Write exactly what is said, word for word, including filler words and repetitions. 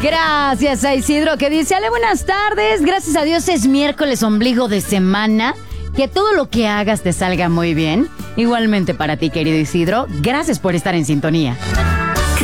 Gracias a Isidro que dice, Ale, buenas tardes. Gracias a Dios es miércoles, ombligo de semana. Que todo lo que hagas te salga muy bien. Igualmente para ti, querido Isidro. Gracias por estar en sintonía.